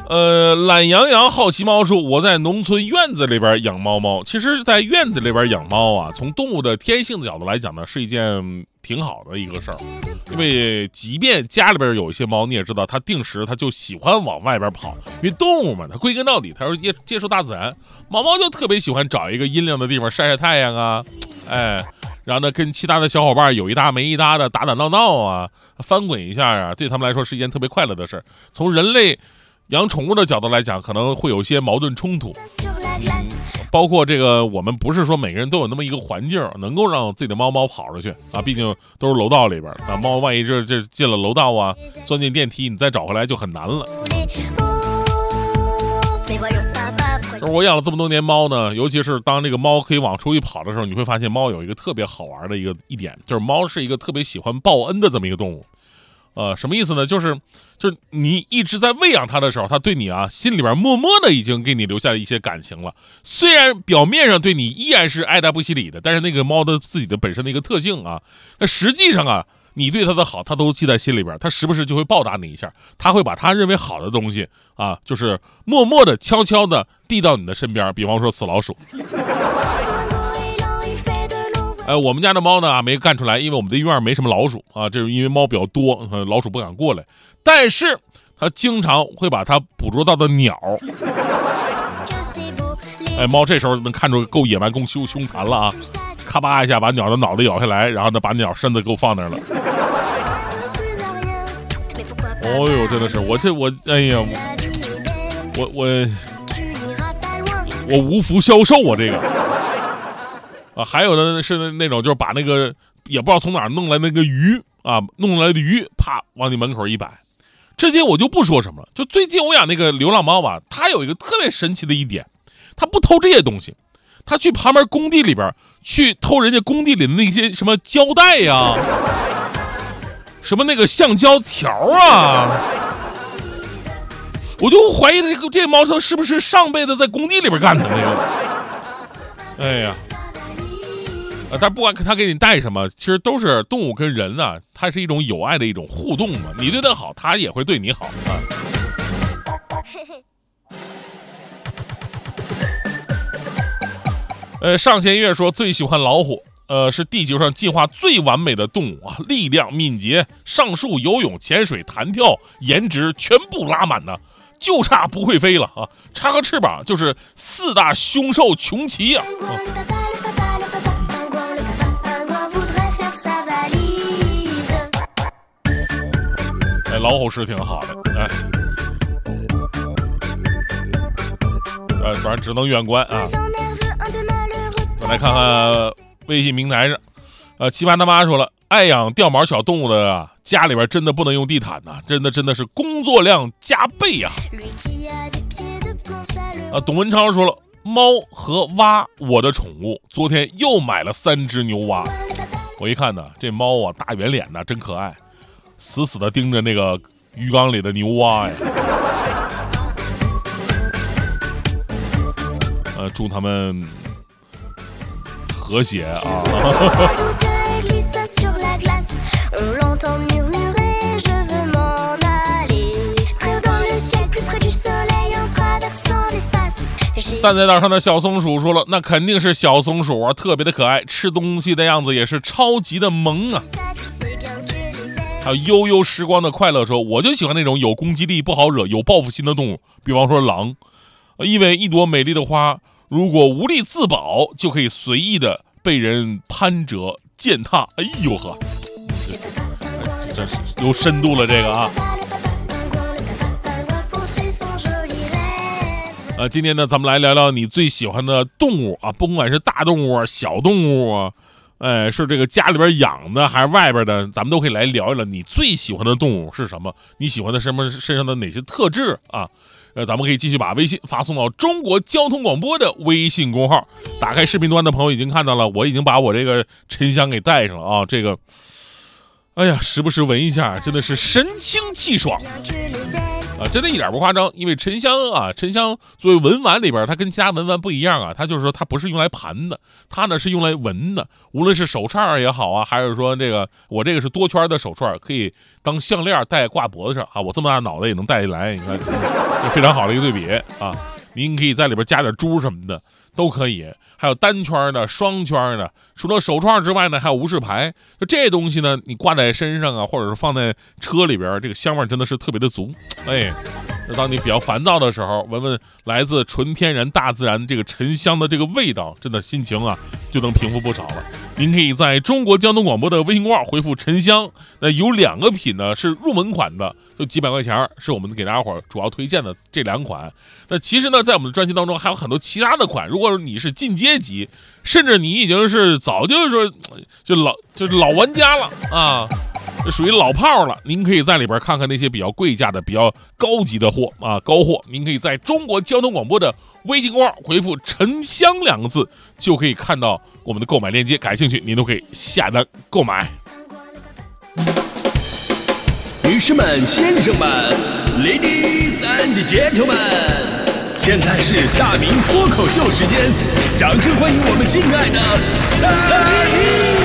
懒羊羊好奇猫说，我在农村院子里边养猫。其实在院子里边养猫啊，从动物的天性的角度来讲呢，是一件挺好的一个事儿。因为即便家里边有一些猫，你也知道它定时它就喜欢往外边跑，因为动物嘛，它归根到底它是接触大自然。猫就特别喜欢找一个阴凉的地方晒晒太阳啊，然后呢跟其他的小伙伴有一搭没一搭的打闹啊，翻滚一下啊，对他们来说是一件特别快乐的事儿。从人类养宠物的角度来讲，可能会有一些矛盾冲突，包括这个我们不是说每个人都有那么一个环境能够让自己的猫跑出去啊，毕竟都是楼道里边啊，猫万一这进了楼道啊，钻进电梯，你再找回来就很难了。就是我养了这么多年猫呢，尤其是当这个猫可以往出去跑的时候，你会发现猫有一个特别好玩的一点，就是猫是一个特别喜欢报恩的这么一个动物。什么意思呢？就是你一直在喂养它的时候，它对你啊心里边默默的已经给你留下一些感情了。虽然表面上对你依然是爱答不理的，但是那个猫的自己的本身的一个特性啊，那实际上啊，你对它的好，它都记在心里边，它时不时就会报答你一下，它会把它认为好的东西啊，就是默默的、悄悄的递到你的身边。比方说死老鼠。我们家的猫呢没干出来，因为我们的院没什么老鼠啊，这是因为猫比较多，老鼠不敢过来。但是它经常会把它捕捉到的鸟，猫这时候能看出够野蛮、够凶残了啊！咔吧一下把鸟的脑袋咬下来，然后呢把鸟身子给我放那儿了。哦呦，真的是哎呀，我无福消受啊这个。还有的是那种就是把那个也不知道从哪儿弄来那个鱼啊，弄来的鱼啪往你门口一摆。这些我就不说什么了，就最近我养那个流浪猫吧，它有一个特别神奇的一点，它不偷这些东西，它去旁边工地里边去偷人家工地里的那些什么胶带呀，什么那个橡胶条啊，我就怀疑这猫它是不是上辈子在工地里边干的那个。哎呀，但不管他给你带什么，其实都是动物跟人啊，它是一种友爱的一种互动嘛。你对它好，它也会对你好啊。上弦月说最喜欢老虎，是地球上进化最完美的动物啊，力量、敏捷、上树、游泳、潜水、弹跳，颜值全部拉满呢，就差不会飞了啊！插个翅膀就是4大凶兽穷奇啊！老虎是挺好的，反正只能远观啊。我来看看微信平台上，奇葩他妈说了，爱养掉毛小动物的啊，家里边真的不能用地毯呐，真的是工作量加倍呀。董文超说了，猫和蛙我的宠物，昨天又买了3只牛蛙。我一看呢，这猫啊大圆脸呢，真可爱。死死的盯着那个鱼缸里的牛蛙呀，祝他们和谐啊！站在道上的小松鼠说了，那肯定是小松鼠啊，特别的可爱，吃东西的样子也是超级的萌啊。还有悠悠时光的快乐说，我就喜欢那种有攻击力、不好惹、有报复心的动物，比方说狼，因为一朵美丽的花，如果无力自保，就可以随意的被人攀折、践踏。哎呦呵，这是有深度了这个啊！今天呢，咱们来聊聊你最喜欢的动物啊，甭管是大动物啊、小动物啊。是这个家里边养的还是外边的，咱们都可以来聊一聊你最喜欢的动物是什么，你喜欢的什么身上的哪些特质啊？咱们可以继续把微信发送到中国交通广播的微信公号。打开视频端的朋友已经看到了，我已经把我这个沉香给带上了啊，这个哎呀时不时闻一下真的是神清气爽。 真的一点不夸张。因为沉香啊，沉香作为文玩里边，它跟其他文玩不一样啊，它就是说它不是用来盘的，它呢是用来纹的。无论是手串也好啊，还是说我这个是多圈的手串，可以当项链戴挂脖子上啊，我这么大脑袋也能戴起来，你看，这非常好的一个对比啊。您可以在里边加点珠什么的都可以，还有单圈的、双圈的。除了手串之外呢，还有无事牌。就这些东西呢，你挂在身上啊，或者是放在车里边，这个香味真的是特别的足。哎，当你比较烦躁的时候，闻闻来自纯天然大自然这个沉香的这个味道，真的心情啊就能平复不少了。您可以在中国交通广播的微信公号回复沉香，那有2个品呢是入门款的，就几百块钱，是我们给大家伙主要推荐的这2款。那其实呢，在我们的专辑当中还有很多其他的款，如果你是进阶级，甚至你已经是早就是说就是老玩家了啊，属于老炮了，您可以在里边看看那些比较贵价的、比较高级的货啊，高货。您可以在中国交通广播的微信公号回复沉香2个字，就可以看到我们的购买链接，感兴趣您都可以下单购买。 女士们、先生们 ，Ladies and Gentlemen， 现在是大明脱口秀时间，掌声欢迎我们敬爱的大明！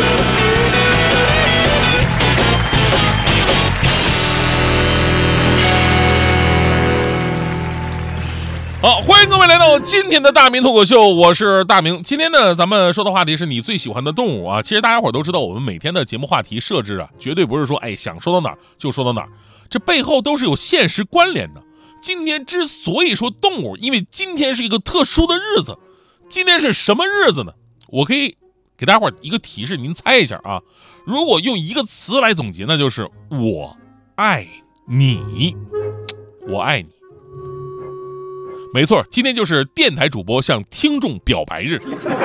好，欢迎各位来到今天的大明脱口秀，我是大明。今天呢，咱们说的话题是你最喜欢的动物啊。其实大家伙都知道，我们每天的节目话题设置啊，绝对不是说想说到哪儿就说到哪儿，这背后都是有现实关联的。今天之所以说动物，因为今天是一个特殊的日子。今天是什么日子呢？我可以给大家伙一个提示，您猜一下啊。如果用一个词来总结，那就是我爱你。我爱你。没错，今天就是电台主播向听众表白日。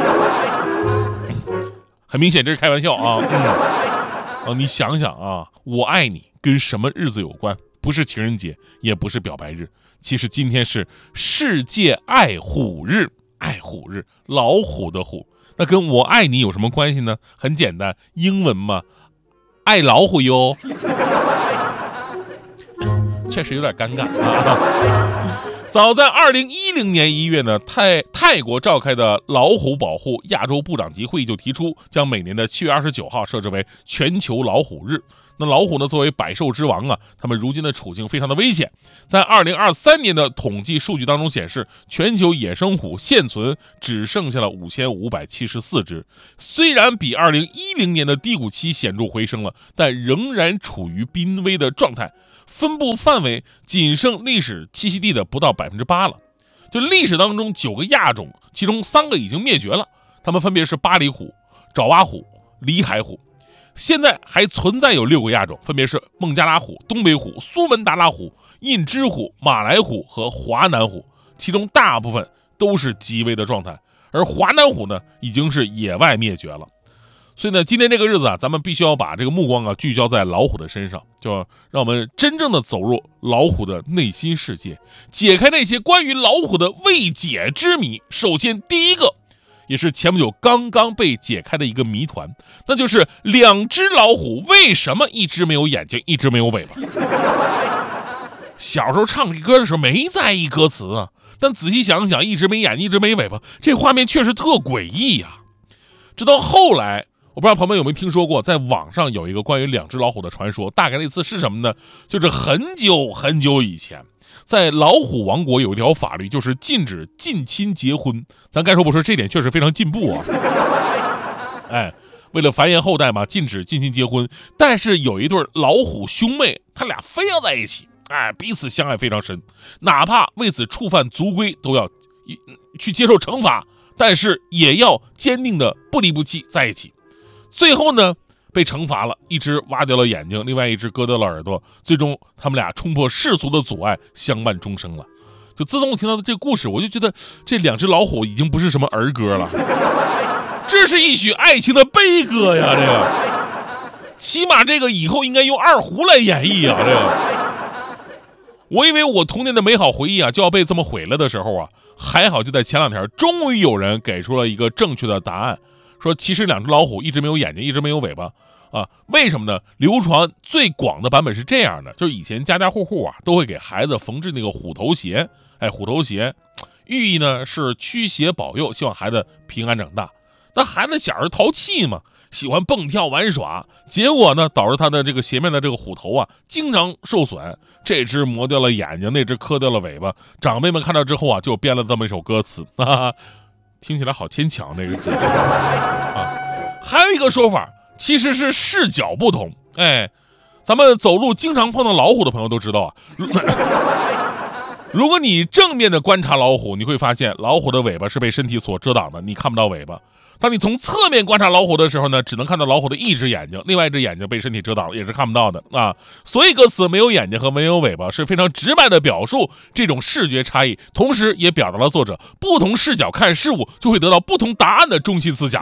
很明显这是开玩笑啊。你想想啊，我爱你跟什么日子有关？不是情人节，也不是表白日，其实今天是世界爱虎日。爱虎日，老虎的虎，那跟我爱你有什么关系呢？很简单，英文嘛，爱老虎哟。确实有点尴尬啊。早在2010年1月呢，泰国召开的老虎保护亚洲部长级会议就提出，将每年的7月29号设置为全球老虎日。那老虎呢，作为百兽之王啊，他们如今的处境非常的危险。在2023年的统计数据当中显示，全球野生虎现存只剩下了5574只，虽然比2010年的低谷期显著回升了，但仍然处于濒危的状态。分布范围仅剩历史栖息地的不到8%了。就历史当中9个亚种，其中3个已经灭绝了，它们分别是巴黎虎、爪哇虎、里海虎。现在还存在有6个亚种，分别是孟加拉虎、东北虎、苏门答腊虎、印支虎、马来虎和华南虎，其中大部分都是极危的状态，而华南虎呢，已经是野外灭绝了。所以呢，今天这个日子啊，咱们必须要把这个目光啊聚焦在老虎的身上，就让我们真正的走入老虎的内心世界，解开那些关于老虎的未解之谜。首先，第一个，也是前不久刚刚被解开的一个谜团，那就是2只老虎为什么一只没有眼睛，一只没有尾巴？小时候唱这歌的时候没在意歌词啊，但仔细想想，一只没眼睛，一只没尾巴，这画面确实特诡异呀。直到后来，我不知道朋友们有没有听说过，在网上有一个关于2只老虎的传说，大概的意思是什么呢？就是很久很久以前，在老虎王国有一条法律，就是禁止近亲结婚。咱该说不说，这点确实非常进步啊。为了繁衍后代嘛，禁止近亲结婚。但是有一对老虎兄妹，他俩非要在一起，彼此相爱非常深，哪怕为此触犯族规，都要去接受惩罚，但是也要坚定的不离不弃在一起。最后呢，被惩罚了，一只挖掉了眼睛，另外一只割掉了耳朵，最终他们俩冲破世俗的阻碍，相伴终生了。就自从我听到的这个故事，我就觉得这2只老虎已经不是什么儿歌了，这是一曲爱情的悲歌呀！这个起码这个以后应该用二胡来演绎啊！这个我以为我童年的美好回忆啊就要被这么毁了的时候啊，还好就在前2天，终于有人给出了一个正确的答案。说其实2只老虎，一只没有眼睛，一只没有尾巴， 为什么呢？流传最广的版本是这样的，就是以前家家户户啊都会给孩子缝制那个虎头鞋，虎头鞋，寓意呢是驱邪保佑，希望孩子平安长大。但孩子小时候淘气嘛，喜欢蹦跳玩耍，结果呢导致他的这个鞋面的这个虎头啊经常受损，这只磨掉了眼睛，那只磕掉了尾巴。长辈们看到之后啊，就编了这么一首歌词，哈哈，听起来好牵强这个解释啊。还有一个说法，其实是视角不同。咱们走路经常碰到老虎的朋友都知道啊，如果你正面的观察老虎，你会发现老虎的尾巴是被身体所遮挡的，你看不到尾巴。当你从侧面观察老虎的时候呢，只能看到老虎的一只眼睛，另外一只眼睛被身体遮挡了，也是看不到的啊。所以歌词没有眼睛和没有尾巴是非常直白的表述这种视觉差异，同时也表达了作者不同视角看事物就会得到不同答案的中心思想。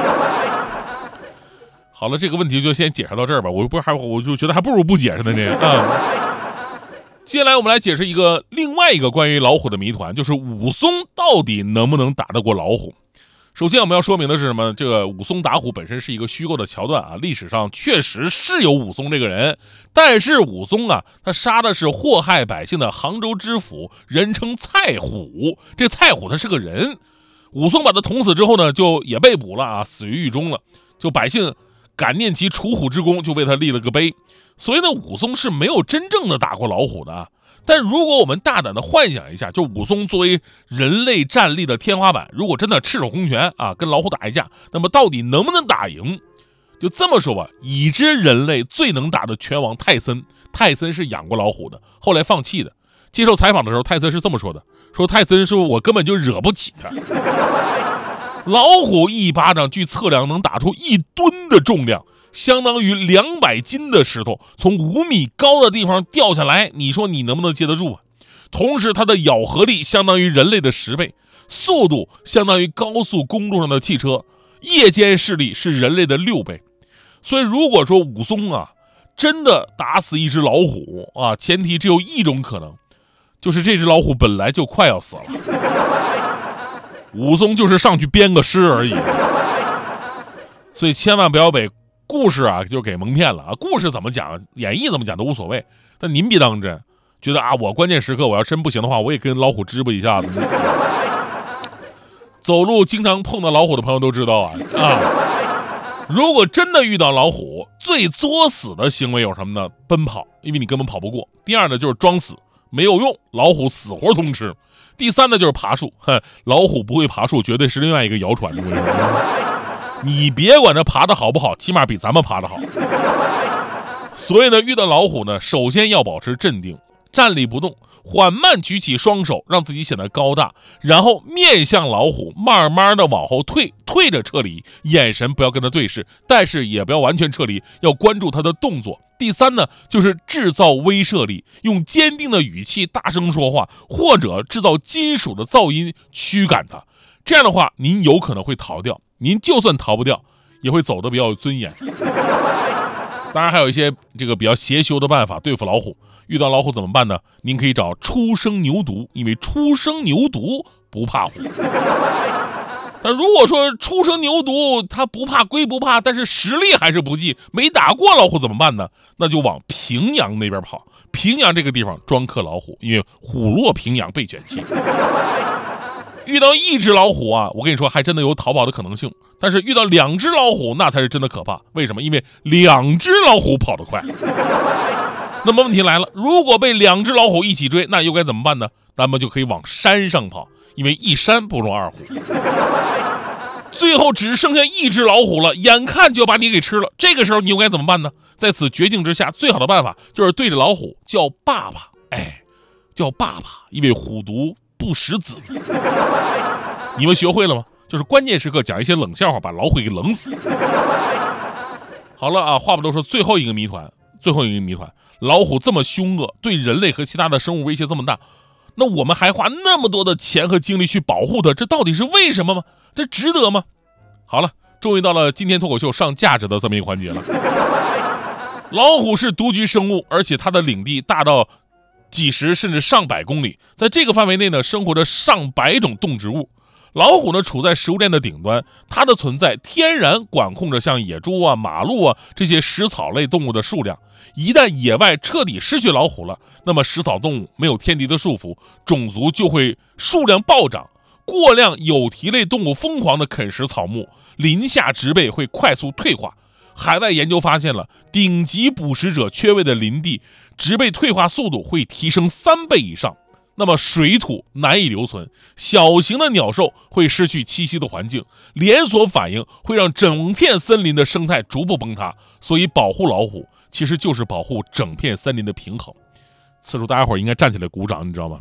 好了，这个问题就先解释到这儿吧，我就觉得还不如不解释呢这接下来我们来解释另外一个关于老虎的谜团，就是武松到底能不能打得过老虎。首先我们要说明的是什么？这个武松打虎本身是一个虚构的桥段啊，历史上确实是有武松这个人，但是武松啊，他杀的是祸害百姓的杭州知府，人称蔡虎。这蔡虎他是个人，武松把他捅死之后呢，就也被捕了啊，死于狱中了。就百姓感念其除虎之功，就为他立了个碑。所以呢，武松是没有真正的打过老虎的啊。但如果我们大胆的幻想一下，就武松作为人类战力的天花板，如果真的赤手空拳啊跟老虎打一架，那么到底能不能打赢？就这么说吧，已知人类最能打的拳王泰森是养过老虎的，后来放弃的。接受采访的时候，泰森是这么说的，说泰森说我根本就惹不起他。老虎一巴掌据测量能打出1吨的重量，相当于200斤的石头从5米高的地方掉下来，你说你能不能接得住啊？同时它的咬合力相当于人类的10倍，速度相当于高速公路上的汽车，夜间视力是人类的6倍。所以如果说武松啊真的打死一只老虎啊，前提只有一种可能，就是这只老虎本来就快要死了，武松就是上去编个诗而已。所以千万不要被故事啊就给蒙骗了啊！故事怎么讲，演绎怎么讲都无所谓，但您别当真，觉得啊我关键时刻我要真不行的话，我也跟老虎支吧一下子。走路经常碰到老虎的朋友都知道如果真的遇到老虎，最作死的行为有什么呢？奔跑，因为你根本跑不过。第二呢就是装死，没有用，老虎死活通吃。第三呢就是爬树，老虎不会爬树绝对是另外一个谣传。你别管它爬得好不好，起码比咱们爬得好。所以呢，遇到老虎呢，首先要保持镇定，站立不动，缓慢举起双手，让自己显得高大，然后面向老虎，慢慢的往后退着撤离，眼神不要跟他对视，但是也不要完全撤离，要关注他的动作。第三呢，就是制造威慑力，用坚定的语气大声说话，或者制造金属的噪音驱赶他。这样的话，您有可能会逃掉，您就算逃不掉，也会走得比较有尊严。当然还有一些这个比较邪修的办法对付老虎。遇到老虎怎么办呢？您可以找初生牛犊，因为初生牛犊不怕虎。但如果说初生牛犊他不怕归不怕，但是实力还是不济，没打过老虎怎么办呢？那就往平阳那边跑。平阳这个地方专克老虎，因为虎落平阳被犬欺。遇到一只老虎啊，我跟你说还真的有逃跑的可能性，但是遇到2只老虎那才是真的可怕。为什么？因为2只老虎跑得快。那么问题来了，如果被2只老虎一起追，那又该怎么办呢？咱们就可以往山上跑，因为一山不容2虎。最后只剩下1只老虎了，眼看就要把你给吃了，这个时候你又该怎么办呢？在此绝境之下，最好的办法就是对着老虎叫爸爸，叫爸爸，因为虎毒不食子。你们学会了吗？就是关键时刻讲一些冷笑话，把老虎给冷死。好了啊，话不多说，最后一个谜团，老虎这么凶恶，对人类和其他的生物威胁这么大，那我们还花那么多的钱和精力去保护它，这到底是为什么吗？这值得吗？好了，终于到了今天脱口秀上价值的这么一个环节了。老虎是独居生物，而且它的领地大到几十甚至上百公里，在这个范围内呢，生活着上百种动植物。 老虎呢处在食物链的顶端，它的存在天然管控着像野猪啊、马鹿啊这些食草类动物的数量。一旦野外彻底失去老虎了，那么食草动物没有天敌的束缚，种族就会数量暴涨。过量有蹄类动物疯狂地啃食草木，林下植被会快速退化。海外研究发现了，顶级捕食者缺位的林地，植被退化速度会提升3倍以上。那么水土难以留存，小型的鸟兽会失去栖息的环境，连锁反应会让整片森林的生态逐步崩塌。所以保护老虎其实就是保护整片森林的平衡。此处大家伙应该站起来鼓掌，你知道吗？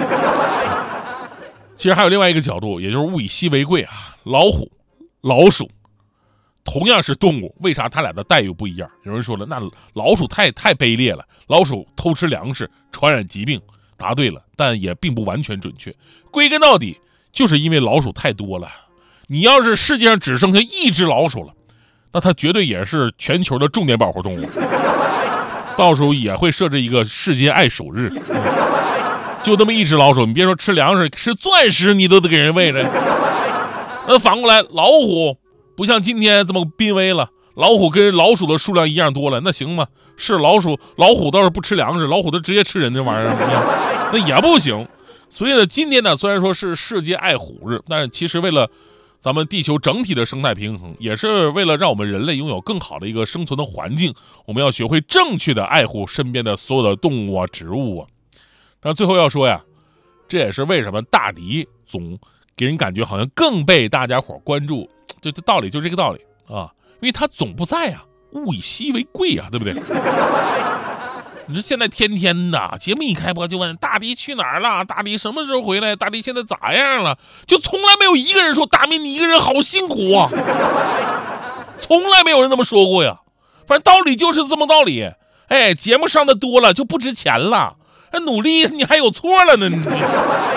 其实还有另外一个角度，也就是物以稀为贵啊。老虎、老鼠同样是动物，为啥它俩的待遇不一样？有人说了，那老鼠太卑劣了，老鼠偷吃粮食，传染疾病。答对了，但也并不完全准确。归根到底，就是因为老鼠太多了。你要是世界上只剩下1只老鼠了，那它绝对也是全球的重点保护动物。到时候也会设置一个世界爱鼠日。就这么1只老鼠，你别说吃粮食，吃钻石你都得给人喂着。那反过来，老虎不像今天这么濒危了。老虎跟老鼠的数量一样多了，那行吗？是老虎倒是不吃粮食，老虎都直接吃人这玩意儿，那也不行。所以呢，今天呢虽然说是世界爱虎日，但是其实为了咱们地球整体的生态平衡，也是为了让我们人类拥有更好的一个生存的环境，我们要学会正确的爱护身边的所有的动物啊、植物啊。但最后要说呀，这也是为什么大迪总给人感觉好像更被大家伙关注，这道理就是这个道理啊。因为他总不在啊，物以稀为贵啊，对不对？你说现在天天的节目一开播就问大迪去哪儿了，大迪什么时候回来，大迪现在咋样了，就从来没有一个人说大明你一个人好辛苦啊，从来没有人这么说过呀。反正道理就是这么道理。哎，节目上的多了就不值钱了，努力你还有错了呢。